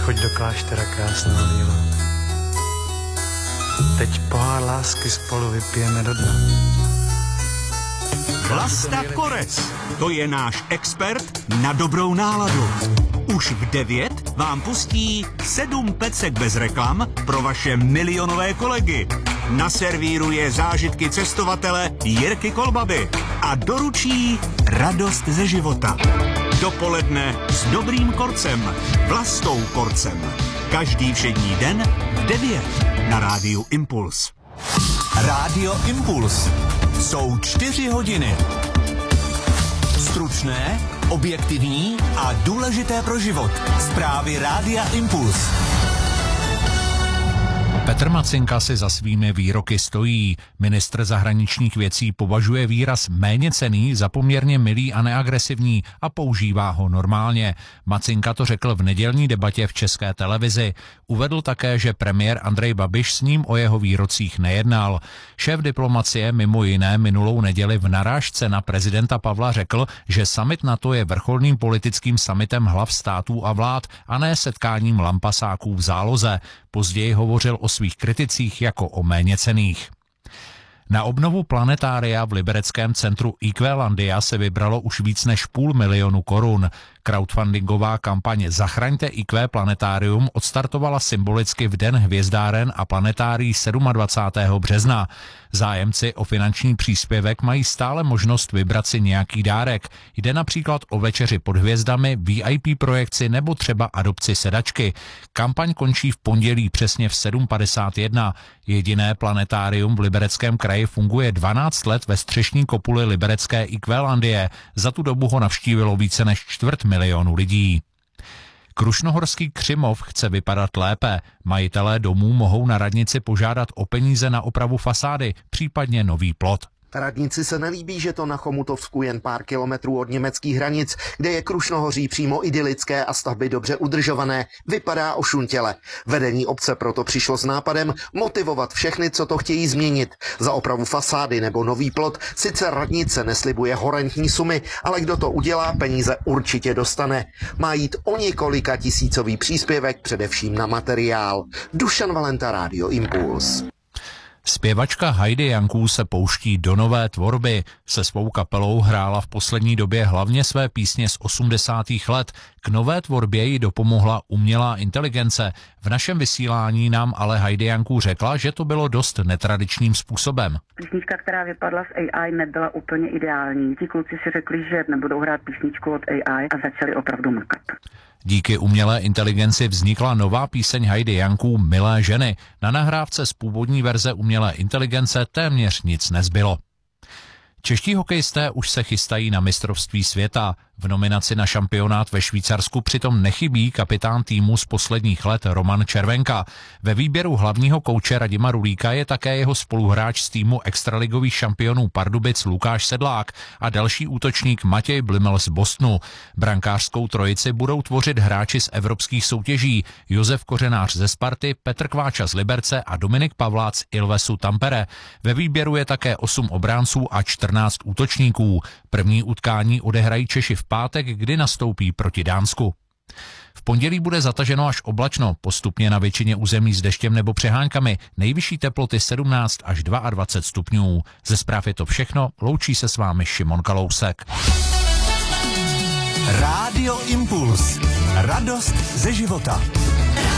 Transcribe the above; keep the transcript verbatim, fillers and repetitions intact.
choď do kláštera, krásná víla. Teď pohár lásky spolu vypijeme do dna. Vlasta Korec, to je náš expert na dobrou náladu. Už v devět vám pustí sedm pecek bez reklam pro vaše milionové kolegy. Naservíruje zážitky cestovatele Jirky Kolbaby a doručí radost ze života. Dopoledne s dobrým korcem, Vlastou Korcem. Každý všední den v devět na rádiu Impuls. Rádio Impuls. Jsou čtyři hodiny. Stručné, objektivní a důležité pro život. Zprávy Rádia Impuls. Petr Macinka si za svými výroky stojí. Ministr zahraničních věcí považuje výraz méněcenný za poměrně milý a neagresivní a používá ho normálně. Macinka to řekl v nedělní debatě v České televizi. Uvedl také, že premiér Andrej Babiš s ním o jeho výrocích nejednal. Šéf diplomacie mimo jiné minulou neděli v narážce na prezidenta Pavla řekl, že summit NATO je vrcholným politickým summitem hlav států a vlád a ne setkáním lampasáků v záloze. Později hovořil o svých kriticích jako o méněcenných. Na obnovu planetária v libereckém centru Equelandia se vybralo už víc než půl milionu korun. Crowdfundingová kampaň Zachraňte í kvé Planetárium odstartovala symbolicky v Den hvězdáren a planetárií dvacátého sedmého března. Zájemci o finanční příspěvek mají stále možnost vybrat si nějaký dárek. Jde například o večeři pod hvězdami, V I P projekci nebo třeba adopci sedačky. Kampaň končí v pondělí přesně v sedm padesát jedna. Jediné planetárium v Libereckém kraji funguje dvanáct let ve střešní kopuli liberecké Equelandie. Za tu dobu ho navštívilo více než čtvrt milionu lidí. Krušnohorský Křimov chce vypadat lépe. Majitelé domů mohou na radnici požádat o peníze na opravu fasády, případně nový plot. Radnici se nelíbí, že to na Chomutovsku jen pár kilometrů od německých hranic, kde je Krušnohoří přímo idylické a stavby dobře udržované, vypadá ošuntěle. Vedení obce proto přišlo s nápadem motivovat všechny, co to chtějí změnit. Za opravu fasády nebo nový plot sice radnice neslibuje horentní sumy, ale kdo to udělá, peníze určitě dostane. Má jít o několika tisícový příspěvek, především na materiál. Dušan Valenta, Rádio Impuls. Zpěvačka Heidi Janků se pouští do nové tvorby. Se svou kapelou hrála v poslední době hlavně své písně z osmdesátých let. K nové tvorbě jí dopomohla umělá inteligence. V našem vysílání nám ale Heidi Janků řekla, že to bylo dost netradičním způsobem. Písnička, která vypadla z A I, nebyla úplně ideální. Ti kluci si řekli, že nebudou hrát písničku od A I a začali opravdu makat. Díky umělé inteligenci vznikla nová píseň Heidi Janků Milé ženy. Na nahrávce z původní verze umělé inteligence téměř nic nezbylo. Čeští hokejisté už se chystají na mistrovství světa. V nominaci na šampionát ve Švýcarsku přitom nechybí kapitán týmu z posledních let Roman Červenka. Ve výběru hlavního kouče Radima Rulíka je také jeho spoluhráč z týmu extraligových šampionů Pardubic Lukáš Sedlák a další útočník Matěj Blimel z Bostonu. Brankářskou trojici budou tvořit hráči z evropských soutěží Josef Kořenář ze Sparty, Petr Kváča z Liberce a Dominik Pavlác Ilvesu Tampere. Ve výběru je také osm obránců a čtrnáct útočníků. První utkání odehrají Češi v pátek, kdy nastoupí proti Dánsku. V pondělí bude zataženo až oblačno, postupně na většině území s deštěm nebo přeháňkami, nejvyšší teploty sedmnáct až dvacet dva stupňů. Ze zpráv je to všechno, loučí se s vámi Šimon Kalousek. Rádio Impuls. Radost ze života.